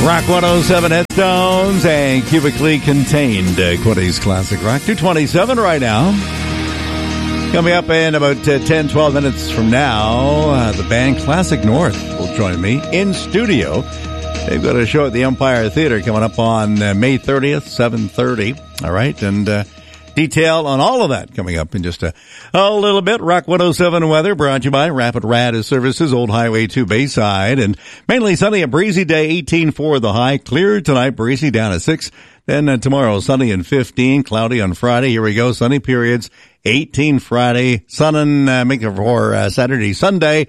Rock 107 Headstones and cubically contained Quinty's Classic Rock. 2:27 right now. Coming up in about 10, 12 minutes from now, the band Classic North will join me in studio. They've got a show at the Empire Theater coming up on May 30th, 7:30. All right, and detail on all of that coming up in just a little bit. Rock 107 weather brought to you by Rapid Rad Services, Old Highway 2 Bayside, and mainly sunny, a breezy day, 18 for the high. Clear tonight, breezy down to 6. Then tomorrow, sunny and 15, cloudy on Friday. Here we go, sunny periods, 18 Friday, sun and making for Saturday, Sunday.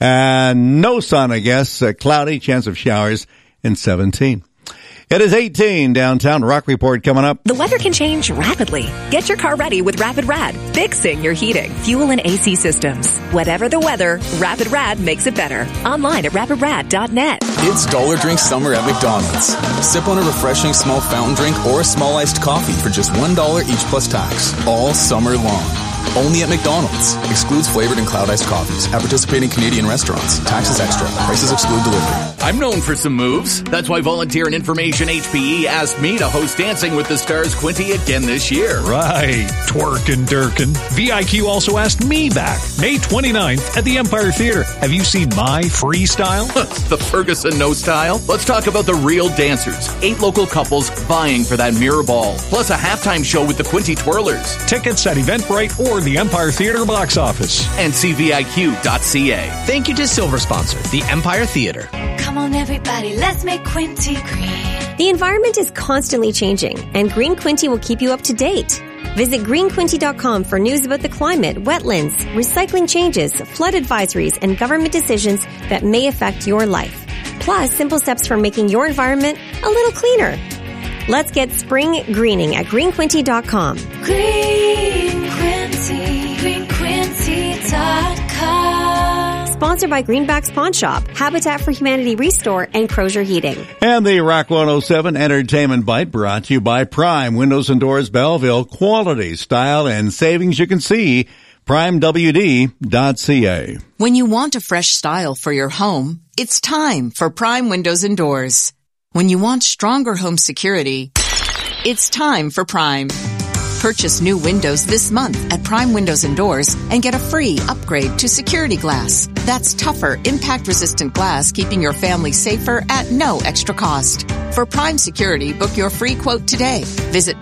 No sun, I guess, cloudy, chance of showers, and 17. It is 18 downtown. Rock Report coming up. The weather can change rapidly. Get your car ready with Rapid Rad, fixing your heating, fuel, and AC systems. Whatever the weather, Rapid Rad makes it better. Online at rapidrad.net. It's Dollar Drink Summer at McDonald's. Sip on a refreshing small fountain drink or a small iced coffee for just $1 each plus tax, all summer long. Only at McDonald's. Excludes flavored and cloud iced coffees at participating Canadian restaurants. Taxes extra. Prices exclude delivery. I'm known for some moves. That's why Volunteer and Information HPE asked me to host Dancing with the Stars Quinty again this year. Right. Twerkin' Durkin. VIQ also asked me back. May 29th at the Empire Theater. Have you seen my freestyle? The Ferguson No Style? Let's talk about the real dancers. 8 local couples vying for that mirror ball. Plus a halftime show with the Quinty Twirlers. Tickets at Eventbrite or the Empire Theater box office. And cviq.ca. Thank you to silver sponsor, the Empire Theater. Come on everybody, let's make Quinty green. The environment is constantly changing, and Green Quinty will keep you up to date. Visit greenquinty.com for news about the climate, wetlands, recycling changes, flood advisories, and government decisions that may affect your life. Plus, simple steps for making your environment a little cleaner. Let's get spring greening at greenquinty.com. Green Quinty, greenquinty.com. Sponsored by Greenback's Pawn Shop, Habitat for Humanity Restore, and Crozier Heating. And the Rock 107 Entertainment Bite brought to you by Prime Windows and Doors Belleville. Quality, style, and savings you can see. PrimeWD.ca. When you want a fresh style for your home, it's time for Prime Windows and Doors. When you want stronger home security, it's time for Prime. Purchase new windows this month at Prime Windows and Doors and get a free upgrade to security glass. That's tougher, impact-resistant glass keeping your family safer at no extra cost. For Prime Security, book your free quote today. Visit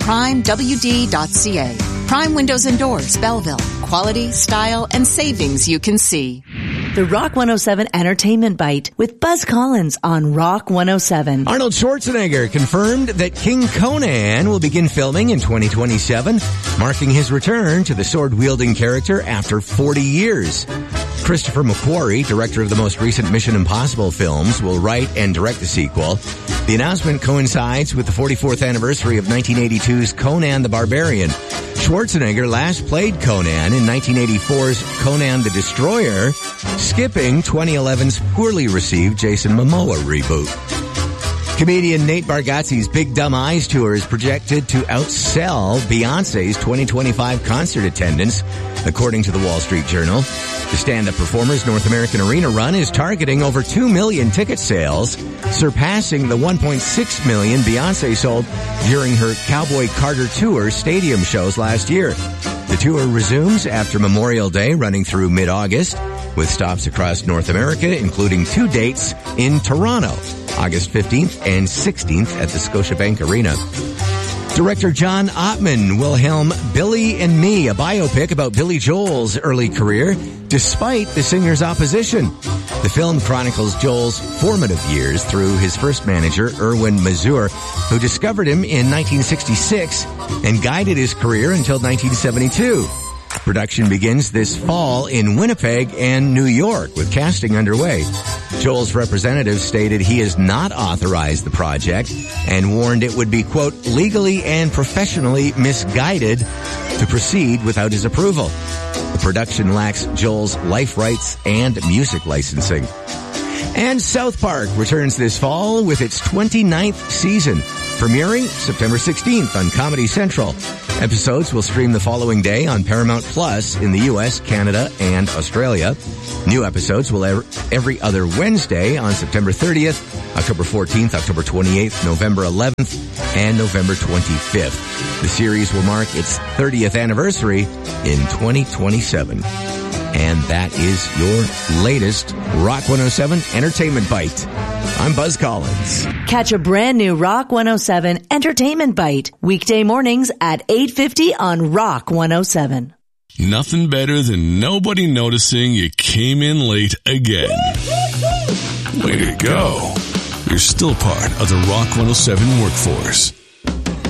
PrimeWD.ca. Prime Windows and Doors, Belleville. Quality, style, and savings you can see. The Rock 107 Entertainment Bite with Buzz Collins on Rock 107. Arnold Schwarzenegger confirmed that King Conan will begin filming in 2027, marking his return to the sword-wielding character after 40 years. Christopher McQuarrie, director of the most recent Mission Impossible films, will write and direct the sequel. The announcement coincides with the 44th anniversary of 1982's Conan the Barbarian. Schwarzenegger last played Conan in 1984's Conan the Destroyer, skipping 2011's poorly received Jason Momoa reboot. Comedian Nate Bargatze's Big Dumb Eyes tour is projected to outsell Beyoncé's 2025 concert attendance, according to the Wall Street Journal. The stand-up performer's North American arena run is targeting over 2 million ticket sales, surpassing the 1.6 million Beyoncé sold during her Cowboy Carter Tour stadium shows last year. The tour resumes after Memorial Day, running through mid-August, with stops across North America, including 2 dates in Toronto, August 15th and 16th at the Scotiabank Arena. Director John Ottman will helm Billy and Me, a biopic about Billy Joel's early career, despite the singer's opposition. The film chronicles Joel's formative years through his first manager, Erwin Mazur, who discovered him in 1966 and guided his career until 1972. Production begins this fall in Winnipeg and New York, with casting underway. Joel's representatives stated he has not authorized the project and warned it would be, quote, legally and professionally misguided to proceed without his approval. The production lacks Joel's life rights and music licensing. And South Park returns this fall with its 29th season, premiering September 16th on Comedy Central. Episodes will stream the following day on Paramount Plus in the U.S., Canada, and Australia. New episodes will air every other Wednesday on September 30th, October 14th, October 28th, November 11th, and November 25th. The series will mark its 30th anniversary in 2027. And that is your latest Rock 107 Entertainment Bite. I'm Buzz Collins. Catch a brand new Rock 107 Entertainment Bite weekday mornings at 8:50 on Rock 107. Nothing better than nobody noticing you came in late again. Way to go. You're still part of the Rock 107 workforce.